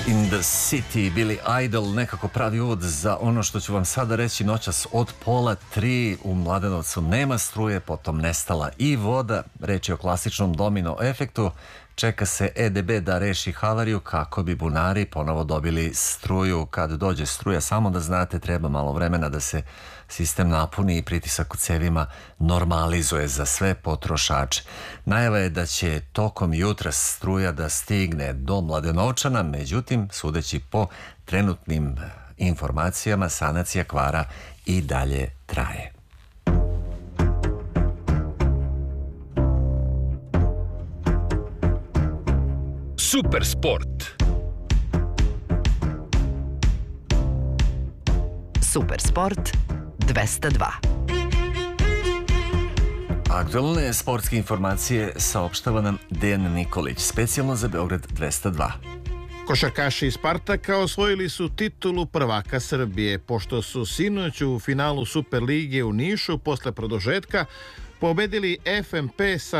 In the City, Billy Idol, nekako pravi uvod za ono što ću vam sada reći. Noćas od 2:30 u Mladenovcu nema struje, potom nestala i voda. Reč je o klasičnom domino efektu. Čeka se EDB da reši havariju kako bi bunari ponovo dobili struju. Kad dođe struja, samo da znate, treba malo vremena da se sistem napuni i pritisak u cevima normalizuje za sve potrošače. Najava je da će tokom jutra struja da stigne do Mladenovčana, međutim, sudeći po trenutnim informacijama, sanacija kvara i dalje traje. Super sport. Super sport 202. Aktualne sportske informacije saopštava nam Dejan Nikolić, specijalno za Beograd 202. Košarkaši iz Spartaka osvojili su titulu prvaka Srbije, pošto su sinoć u finalu Super lige u Nišu posle produžetka pobedili FMP sa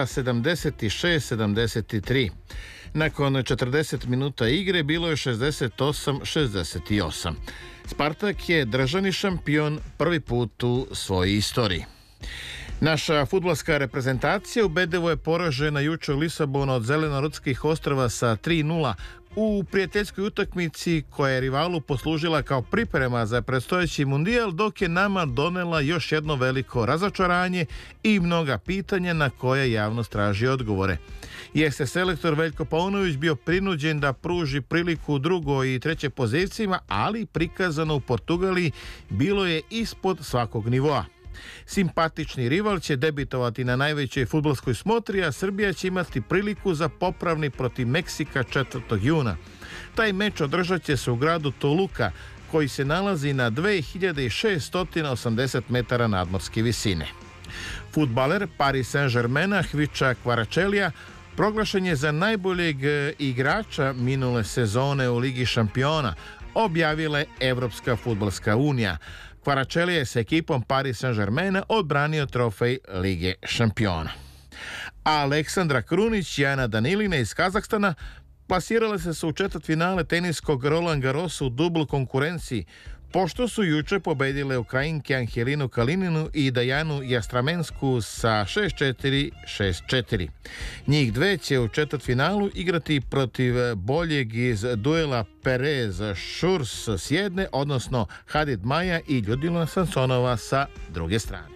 76-73. Nakon 40 minuta igre bilo je 68-68. Spartak je državni šampion prvi put u svojoj istoriji. Naša fudbalska reprezentacija ubedljivo je poražena juče u Lisabonu od Zelenorodskih ostrva sa 3:0 u prijateljskoj utakmici koja je rivalu poslužila kao priprema za predstojeći mundijal, dok je nama donela još jedno veliko razočaranje i mnoga pitanja na koje javnost traži odgovore. Jeste selektor Veljko Paunović bio prinuđen da pruži priliku u drugoj i trećoj pozicijama, ali prikazano u Portugaliji bilo je ispod svakog nivoa. Simpatični rival će debitovati na najvećoj fudbalskoj smotri, a Srbija će imati priliku za popravni protiv Meksika 4. juna. Taj meč održat će se u gradu Toluca, koji se nalazi na 2680 metara nadmorske visine. Fudbaler Paris Saint-Germaina Hviča Kvaratskhelia proglašen je za najboljeg igrača minule sezone u Ligi šampiona, objavila je Evropska fudbalska unija. Kvaratskhelia je sa ekipom Paris Saint-Germaina odbranio trofej Lige šampiona. Aleksandra Krunić i Ana Danilina iz Kazahstana plasirale se u četvrtfinale teniskog Roland Garrosa u dubl konkurenciji, pošto su juče pobedile Ukrajinke Angelinu Kalininu i Dajanu Jastramensku sa 6-4, 6-4. Njih dve će u četvrtfinalu igrati protiv boljeg iz duela Perez Šurs s jedne, odnosno Hadid Maja i Ljudmila Sansonova sa druge strane.